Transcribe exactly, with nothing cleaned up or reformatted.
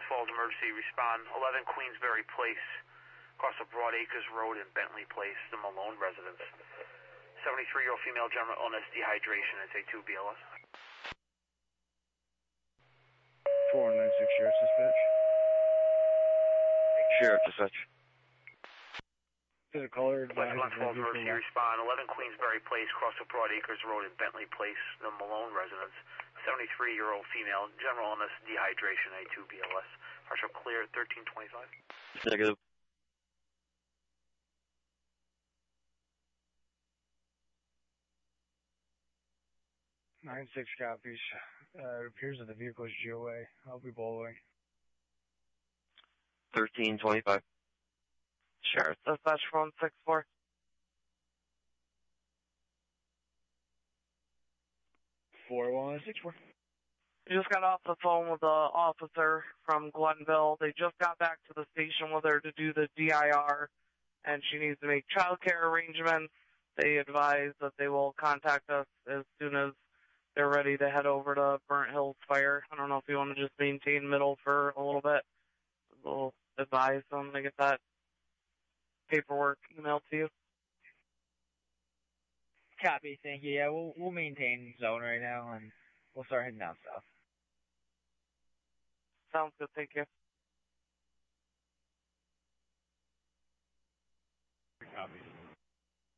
Falls emergency respond, eleven Queensberry Place, across the Broad Acres Road in Bentley Place, the Malone residence. seventy-three-year-old female, general illness, dehydration, it's A two B L S. four nine six, Sheriff Dispatch. Sheriff Dispatch. To the caller, advise West Falls emergency respond, eleven Queensberry Place, across the Broad Acres Road in Bentley Place, the Malone residence. seventy-three-year-old female, general illness, dehydration, A two B L S. Partial clear at thirteen twenty-five. Negative. nine six copies. Uh, it appears that the vehicle is G O A. I'll be bowling. thirteen twenty-five. Sheriff Dispatch one six four. four one six four. We just got off the phone with the officer from Glenville. They just got back to the station with her to do the D I R, and she needs to make child care arrangements. They advise that they will contact us as soon as they're ready to head over to Burnt Hills Fire. I don't know if you want to just maintain middle for a little bit. We'll advise them to get that paperwork emailed to you. Copy, thank you. Yeah, we'll we'll maintain zone right now, and we'll start heading down south. Sounds good, thank you. Copy.